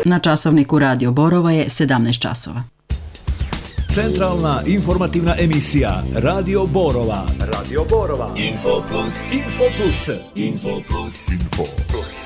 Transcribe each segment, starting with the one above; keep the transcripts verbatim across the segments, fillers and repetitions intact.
Na časovniku Radio Borova je sedamnaest časova. Centralna informativna emisija Radio Borova. Radio Borova. Info Plus. Info Plus. Info Plus. Info Plus.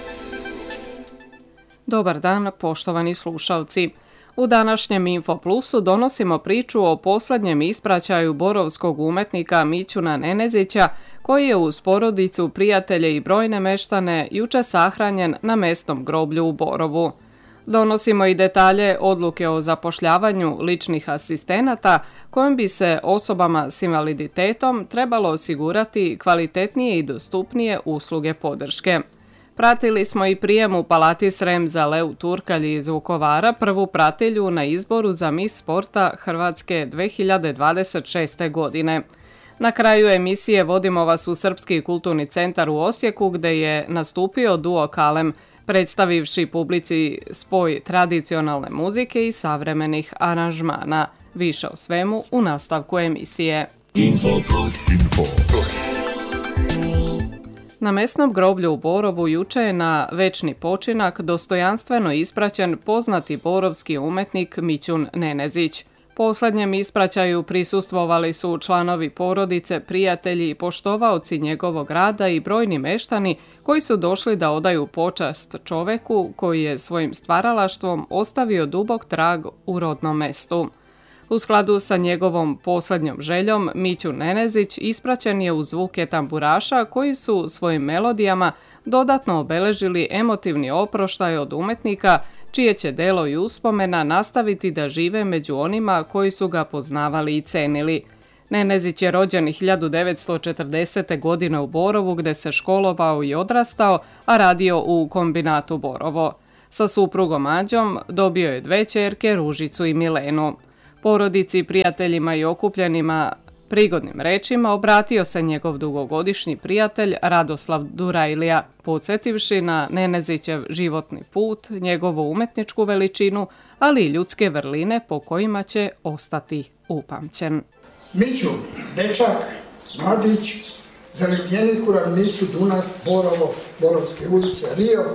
Dobar dan, poštovani slušalci. U današnjem Info Plusu donosimo priču o posljednjem ispraćaju borovskog umetnika Mićuna Nenezića, koji je uz porodicu, prijatelje i brojne meštane juče sahranjen na mesnom groblju u Borovu. Donosimo i detalje odluke o zapošljavanju ličnih asistenata kojim bi se osobama s invaliditetom trebalo osigurati kvalitetnije i dostupnije usluge podrške. Pratili smo i prijem u Palati Srem za Leu Turkalj iz Vukovara, prvu pratilju na izboru za Miss sporta Hrvatske dve hiljade dvadeset šeste. godine. Na kraju emisije vodimo vas u Srpski kulturni centar u Osijeku gdje je nastupio duo Kalem, predstavivši publici spoj tradicionalne muzike i savremenih aranžmana. Više o svemu u nastavku emisije. Info Plus. Info Plus. Na mesnom groblju u Borovu juče je na večni počinak dostojanstveno ispraćen poznati borovski umetnik Mićun Nenezić. Posljednjem ispraćaju prisustvovali su članovi porodice, prijatelji i poštovaoci njegovog rada i brojni meštani koji su došli da odaju počast čoveku koji je svojim stvaralaštvom ostavio dubok trag u rodnom mestu. U skladu sa njegovom posljednjom željom, Mićun Nenezić ispraćen je u zvuke tamburaša koji su svojim melodijama dodatno obeležili emotivni oproštaj od umetnika, čije će delo i uspomena nastaviti da žive među onima koji su ga poznavali i cenili. Nenezić je rođen hiljadu devetsto četrdesete. godine u Borovu gdje se školovao i odrastao, a radio u kombinatu Borovo. Sa suprugom Ađom dobio je dve ćerke, Ružicu i Milenu. Porodici, prijateljima i okupljenima prigodnim rečima obratio se njegov dugogodišnji prijatelj Radoslav Durajlija, podsjetivši na Nenezićev životni put, njegovu umetničku veličinu, ali i ljudske vrline po kojima će ostati upamćen. Mićun, dečak, mladić, zaljubljenik u ravnicu Dunav, Borovo, Borovske ulice, Rio,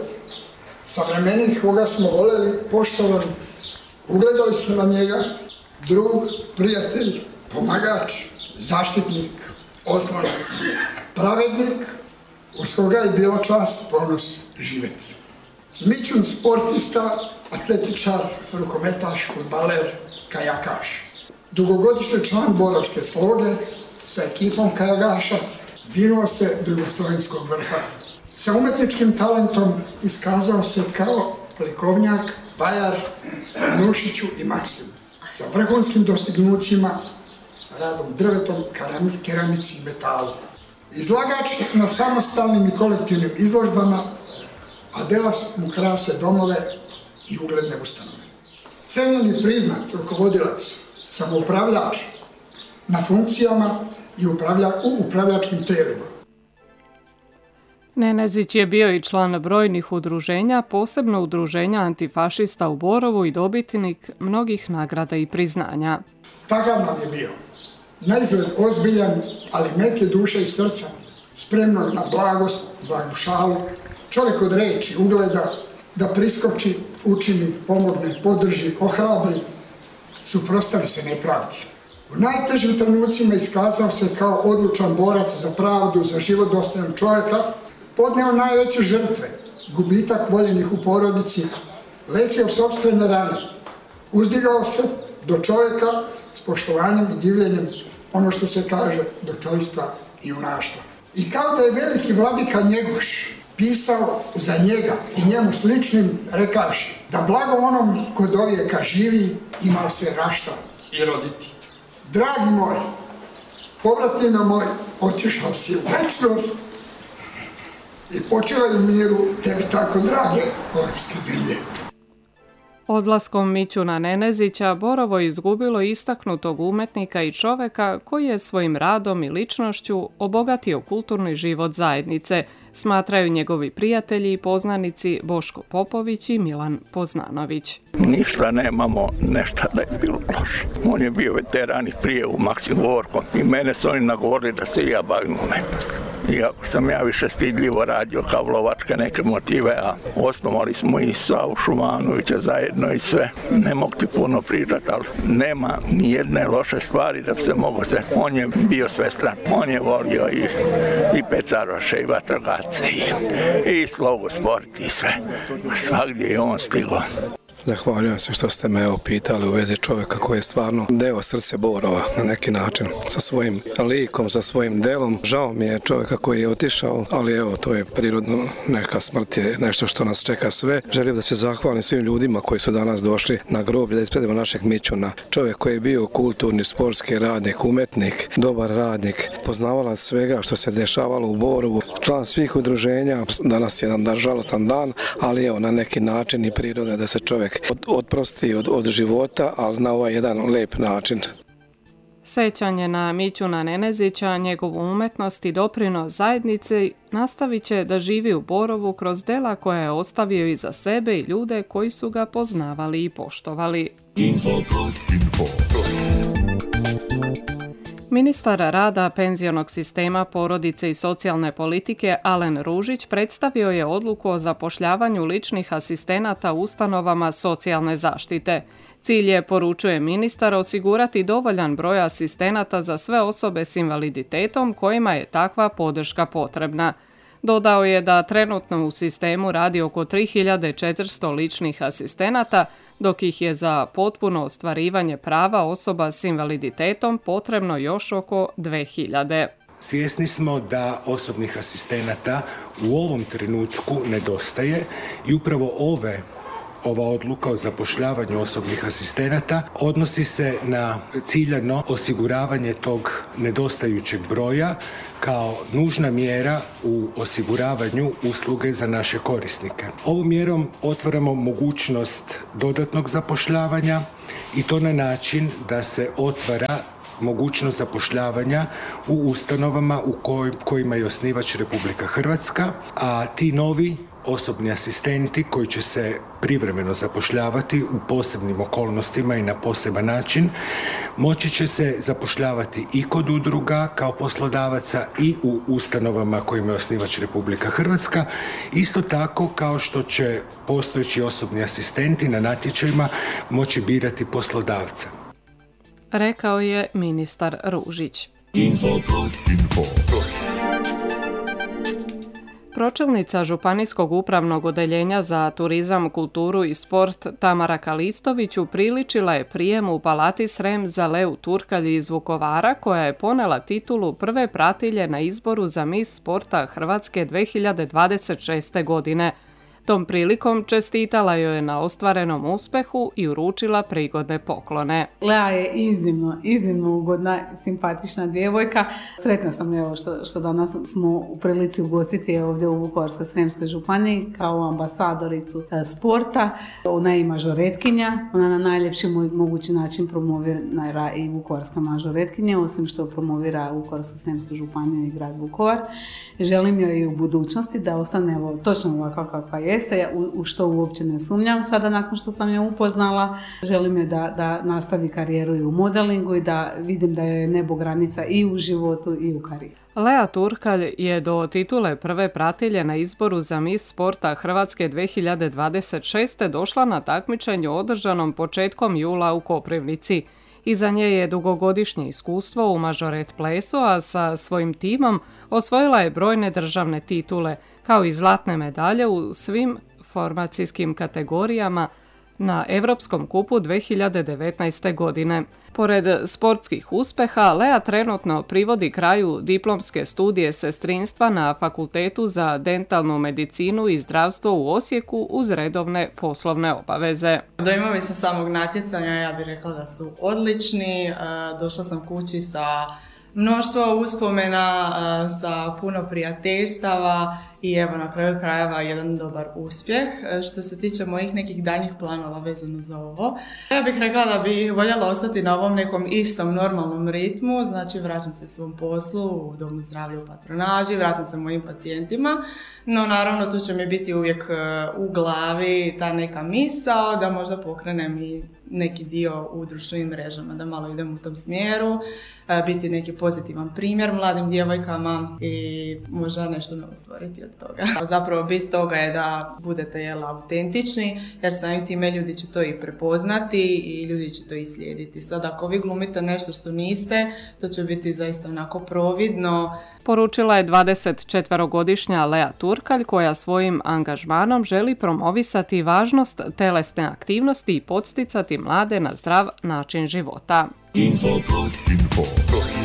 savremenih koga smo voljeli, poštovali, ugledali se na njega, drug, prijatelj, pomagač, zaštitnik, oslonac, pravednik, uz koga je bilo čast, ponos živjeti. Mićun sportista, atletičar, rukometaš, fudbaler, kajakaš. Dugogodišnji član borovske sloge sa ekipom kajagaša vinuo se do jugoslovenskog vrha. Sa umetničkim talentom iskazao se kao likovnjak, vajar, Nušiću i Maksimu. Sa vrhunskim dostignućima, radom drvetom, keramici i metalu. Izlagač na samostalnim i kolektivnim izložbama, a dela mu krase domove i ugledne ustanove. Cenjen i priznat rukovodilac, samoupravljač na funkcijama i upravlja, u upravljačkim telima. Nenezić je bio i član brojnih udruženja, posebno udruženja antifašista u Borovu i dobitnik mnogih nagrada i priznanja. Takav nam je bio. Naizgled ozbiljan, ali meke duše i srca, spremno na blagost, blagu šalu, čovjek od reči, ugleda, da priskoči, učini, pomogne, podrži, ohrabri, suprotstavi se nepravdi. U najtežim trenucima iskazao se kao odlučan borac za pravdu, za život dostojan čovjeka, podneo najveće žrtve, gubitak voljenih u porodici, lečio sopstvene rane, uzdigao se do čovjeka s poštovanjem i divljenjem, ono što se kaže, do čojstva i junaštva. I kao da je veliki vladika Njegoš pisao za njega i njemu sličnim rekavši da blago onom ko do vijeka živi imao se rašta i roditi. Dragi moj, povratnino moj, otišao si u večnost i počivaj u miru tebi tako drage borovske zemlje. Odlaskom Mićuna Nenezića Borovo je izgubilo istaknutog umetnika i čoveka koji je svojim radom i ličnošću obogatio kulturni život zajednice, smatraju njegovi prijatelji i poznanici Boško Popović i Milan Poznanović. Ništa nemamo, nešto da je bilo loše. On je bio veteran i prije u Maksim Gorkom i mene su oni nagovorili da se i ja bavim umetnosti. Iako sam ja više stidljivo radio kao lovačke neke motive, a osnovali smo i Savu Šumanovića zajedno i sve. Ne mogu ti puno pričati, ali nema ni jedne loše stvari da bi se mogo sve. On je bio svestran. On je volio i, i pecaroše i vatrogasce i, i slogu sport i sve. Svagdje je on stigao. Zahvaljujem se što ste me evo pitali u vezi čovjeka koji je stvarno deo srce Borova na neki način, sa svojim likom, sa svojim delom. Žao mi je čovjeka koji je otišao, ali evo, to je prirodno, neka smrt je nešto što nas čeka sve. Želim da se zahvalim svim ljudima koji su danas došli na groblje da ispredimo našeg Mićuna. Čovjek koji je bio kulturni, sportski radnik, umetnik, dobar radnik, poznavalac svega što se dešavalo u Borovu, član svih udruženja. Danas je jedan žalostan dan, ali evo, na neki način i prirodno da se čovjek Od, odprosti od, od života, ali na ovaj jedan lep način. Sećanje na Mićuna Nenezića, njegovu umetnost i doprinos zajednici nastavit će da živi u Borovu kroz dela koje je ostavio iza sebe i ljude koji su ga poznavali i poštovali. Info plus, info plus. Ministar rada, penzionog sistema, porodice i socijalne politike Alen Ružić predstavio je odluku o zapošljavanju ličnih asistenata u ustanovama socijalne zaštite. Cilj je, poručuje ministar, osigurati dovoljan broj asistenata za sve osobe s invaliditetom kojima je takva podrška potrebna. Dodao je da trenutno u sistemu radi oko tri hiljade četiristo ličnih asistenata, dok ih je za potpuno ostvarivanje prava osoba s invaliditetom potrebno još oko dve hiljade. Svjesni smo da osobnih asistenata u ovom trenutku nedostaje i upravo ove Ova odluka o zapošljavanju osobnih asistenata odnosi se na ciljano osiguravanje tog nedostajućeg broja kao nužna mjera u osiguravanju usluge za naše korisnike. Ovom mjerom otvaramo mogućnost dodatnog zapošljavanja i to na način da se otvara mogućnost zapošljavanja u ustanovama u koj, kojima je osnivač Republika Hrvatska, a ti novi osobni asistenti koji će se privremeno zapošljavati u posebnim okolnostima i na poseban način moći će se zapošljavati i kod udruga kao poslodavaca i u ustanovama kojima je osnivač Republika Hrvatska, isto tako kao što će postojeći osobni asistenti na natječajima moći birati poslodavca. Rekao je ministar Ružić. Info plus, info plus. Pročelnica Županijskog upravnog odeljenja za turizam, kulturu i sport Tamara Kalistović upriličila je prijem u Palati Srem za Leu Turkalj iz Vukovara, koja je ponela titulu prve pratilje na izboru za mis sporta Hrvatske dve hiljade dvadeset šeste. godine. Tom prilikom čestitala joj je na ostvarenom uspehu i uručila prigodne poklone. Lea je iznimno, iznimno ugodna, simpatična djevojka. Sretna sam evo što, što danas smo u prilici ugostiti je ovdje u Vukovarsko-srijemskoj županiji kao ambasadoricu sporta. Ona je i mažoretkinja, ona na najljepši mogući način promovira i vukovarska mažoretkinja, osim što promovira Vukovarsko-srijemsku županiju i grad Vukovar. Želim joj i u budućnosti da ostane evo, točno ovako kakva je. U, u što uopće ne sumnjam sada nakon što sam je upoznala. Želim je da, da nastavi karijeru i u modelingu i da vidim da je nebo granica i u životu i u karijeri. Lea Turkalj je do titule prve pratilje na izboru za mis sporta Hrvatske dve hiljade dvadeset šeste. došla na takmičenju održanom početkom jula u Koprivnici. Iza nje je dugogodišnje iskustvo u mažoret plesu, a sa svojim timom osvojila je brojne državne titule, kao i zlatne medalje u svim formacijskim kategorijama na Europskom kupu dve hiljade devetnaeste. godine. Pored sportskih uspeha, Lea trenutno privodi kraju diplomske studije sestrinstva na Fakultetu za dentalnu medicinu i zdravstvo u Osijeku uz redovne poslovne obaveze. Dojmovi sa samog natjecanja, ja bih rekla da su odlični. Došla sam kući sa mnoštvo uspomena, sa puno prijateljstava i evo na kraju krajeva jedan dobar uspjeh. Što se tiče mojih nekih daljnjih planova vezano za ovo, ja bih rekla da bih voljela ostati na ovom nekom istom normalnom ritmu, znači vraćam se svom poslu u domu zdravlja u patronaži, vraćam se mojim pacijentima, no naravno tu će mi biti uvijek u glavi ta neka misao da možda pokrenem i neki dio u društvenim mrežama, da malo idem u tom smjeru, biti neki pozitivan primjer mladim djevojkama i možda nešto novo stvoriti od toga. Zapravo bit toga je da budete jel, autentični, jer samim time ljudi će to i prepoznati i ljudi će to i slijediti. Sad ako vi glumite nešto što niste, to će biti zaista onako providno. Poručila je dvadesetčetverogodišnja Lea Turkalj koja svojim angažmanom želi promovisati važnost telesne aktivnosti i podsticati mlade na zdrav način života. Info plus, info plus.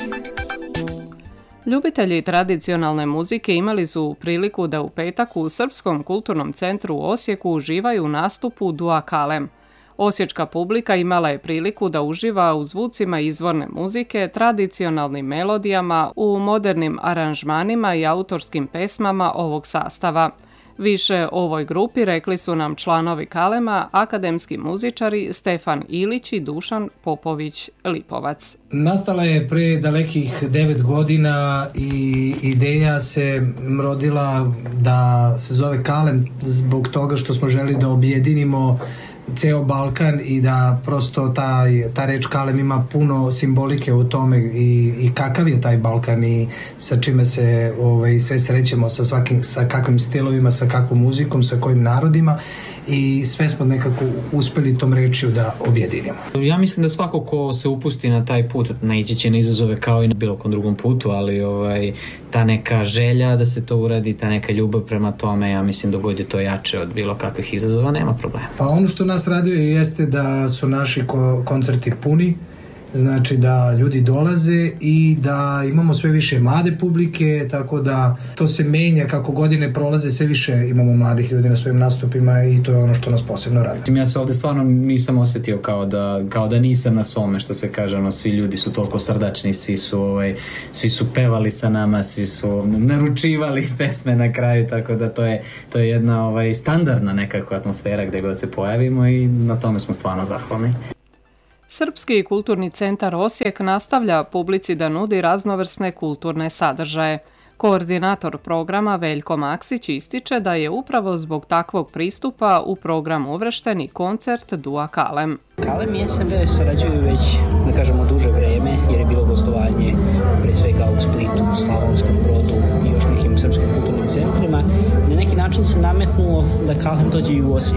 Ljubitelji tradicionalne muzike imali su priliku da u petak u Srpskom kulturnom centru u Osijeku uživaju u nastupu Dua Kalem. Osječka publika imala je priliku da uživa u zvucima izvorne muzike, tradicionalnim melodijama, u modernim aranžmanima i autorskim pesmama ovog sastava. Više o ovoj grupi rekli su nam članovi Kalema, akademski muzičari Stefan Ilić i Dušan Popović-Lipovac. Nastala je pre dalekih devet godina i ideja se rodila da se zove Kalem zbog toga što smo želi da objedinimo ceo Balkan i da prosto taj, ta reč Kalem ima puno simbolike u tome i, i kakav je taj Balkan i sa čime se ovaj, sve srećemo, sa, svakim, sa kakvim stilovima, sa kakvom muzikom, sa kojim narodima i sve smo nekako uspeli tom rečju da objedinimo. Ja mislim da svako ko se upusti na taj put naići će na izazove kao i na bilo kom drugom putu, ali ovaj, ta neka želja da se to uradi, ta neka ljubav prema tome, ja mislim da god je to jače od bilo kakvih izazova, nema problema. Pa ono što nas raduje jeste da su naši ko- koncerti puni, znači da ljudi dolaze i da imamo sve više mlade publike, tako da to se menja kako godine prolaze, sve više imamo mladih ljudi na svojim nastupima i to je ono što nas posebno raduje. Ja se ovdje stvarno nisam osjetio kao da, kao da nisam na svome, što se kaže, ono, svi ljudi su toliko srdačni, svi su, ovaj, svi su pevali sa nama, svi su naručivali pesme na kraju, tako da to je, to je jedna ovaj, standardna nekakva atmosfera gdje god se pojavimo i na tome smo stvarno zahvalni. Srpski kulturni centar Osijek nastavlja publici da nudi raznovrsne kulturne sadržaje. Koordinator programa Veljko Maksić ističe da je upravo zbog takvog pristupa u program uvršten i koncert Dua Kalem. Kalem i S M B sarađuju već, da kažemo, duže vreme, jer je bilo gostovanje pre svega u Splitu, Slavonskom Brodu i još nekim srpskim kulturnim centrima. Na neki način se nametnuo da Kalem dođe i u Osijek.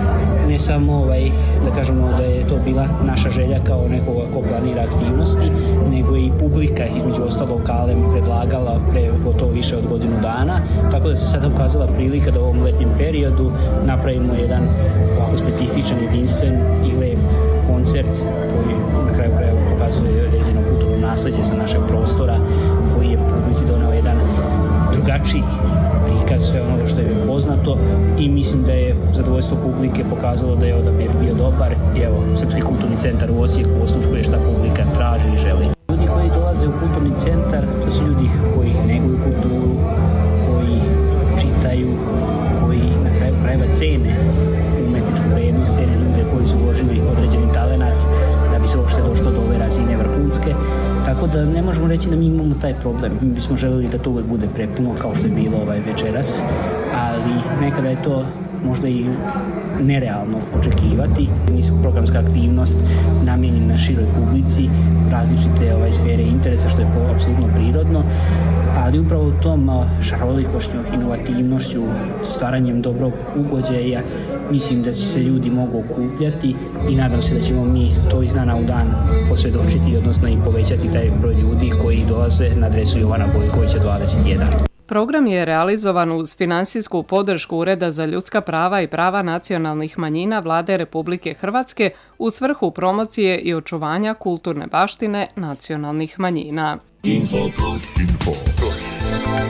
Ne samo ovaj, da kažemo da je to bila naša želja kao nekoga ko planira aktivnosti, nego i publika, između ostalog Kalem predlagala pre gotovo više od godinu dana, tako da se sada ukazala prilika da u ovom letnjem periodu napravimo jedan ovako specifičan, jedinstven i lep koncert koji na kraju krajeva pokazuje određeno kulturno nasleđe sa našeg prostora, koji je publici doneo jedan drugačiji prikaz sve onoga što je poznato i mislim da je zadovoljstvo publike pokazalo da je odabir bio dobar i evo, Srpski kulturni centar u Osijeku osluškuje šta publika traži i želi. Ljudi koji dolaze u kulturni centar, to su ljudi koji neguju kulturu, koji čitaju, koji na kraju krajeva cene umetničku vrednost, cene ljude koji su uložili određeni talenat da bi se uopšte došlo do ove razine vrhunske. Tako da ne možemo reći da mi imamo taj problem. Mi bismo želeli da to uvek bude prepuno kao što je bilo ovaj večeras, ali nekada je to možda i nerealno očekivati. Nisu programska aktivnost namijenjena široj publici, različite ovaj, sfere interesa, što je apsolutno prirodno, ali upravo tom šarolikošću, inovativnošću, stvaranjem dobrog ugođaja, mislim da se ljudi mogu okupljati i nadam se da ćemo mi to iz dana u dan posvjedočiti, odnosno i povećati taj broj ljudi koji dolaze na adresu Jovana Bojkovića dvadeset jedan. Program je realizovan uz finansijsku podršku Ureda za ljudska prava i prava nacionalnih manjina Vlade Republike Hrvatske u svrhu promocije i očuvanja kulturne baštine nacionalnih manjina. Info plus, info plus.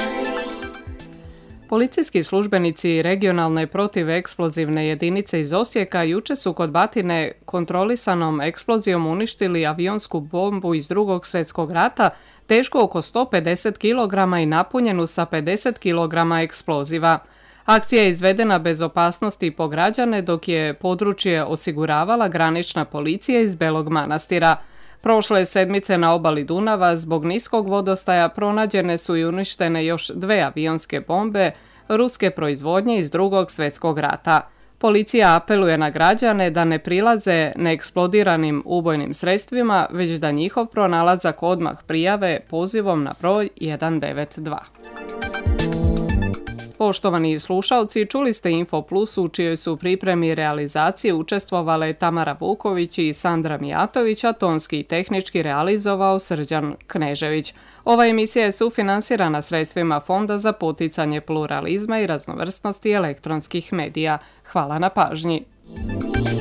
Policijski službenici regionalne protiveksplozivne jedinice iz Osijeka juče su kod Batine kontrolisanom eksplozijom uništili avionsku bombu iz Drugog svjetskog rata tešku oko sto pedeset kilograma i napunjenu sa pedeset kilograma eksploziva. Akcija je izvedena bez opasnosti po građane dok je područje osiguravala granična policija iz Belog Manastira. Prošle sedmice na obali Dunava zbog niskog vodostaja pronađene su i uništene još dve avionske bombe ruske proizvodnje iz Drugog svjetskog rata. Policija apeluje na građane da ne prilaze neeksplodiranim ubojnim sredstvima, već da njihov pronalazak odmah prijave pozivom na broj jedan devet dva. Poštovani slušalci, čuli ste Info Plus u čijoj su pripremi i realizaciji učestvovale Tamara Vuković i Sandra Mijatović, a tonski i tehnički realizovao Srđan Knežević. Ova emisija je sufinansirana sredstvima Fonda za poticanje pluralizma i raznovrsnosti elektronskih medija. Hvala na pažnji.